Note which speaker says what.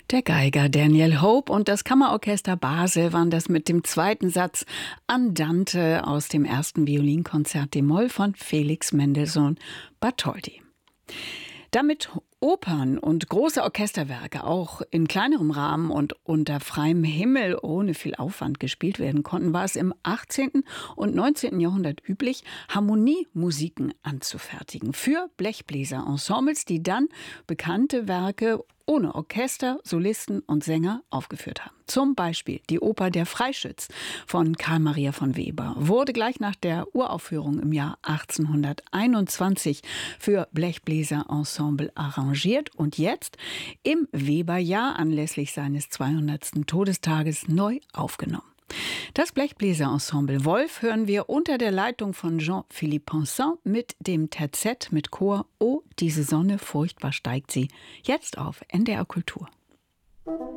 Speaker 1: Der Geiger Daniel Hope und das Kammerorchester Basel waren das mit dem zweiten Satz Andante aus dem ersten Violinkonzert d-Moll von Felix Mendelssohn Bartholdy. Damit Opern und große Orchesterwerke auch in kleinerem Rahmen und unter freiem Himmel ohne viel Aufwand gespielt werden konnten, war es im 18. und 19. Jahrhundert üblich, Harmoniemusiken anzufertigen für Blechbläserensembles, die dann bekannte Werke ohne Orchester, Solisten und Sänger aufgeführt haben. Zum Beispiel die Oper Der Freischütz von Carl Maria von Weber wurde gleich nach der Uraufführung im Jahr 1821 für Blechbläserensemble arrangiert und jetzt im Weberjahr anlässlich seines 200. Todestages neu aufgenommen. Das Blechbläserensemble Wolf hören wir unter der Leitung von Jean-Philippe Pinson mit dem Terzett mit Chor Oh, diese Sonne, furchtbar steigt sie, jetzt auf NDR Kultur.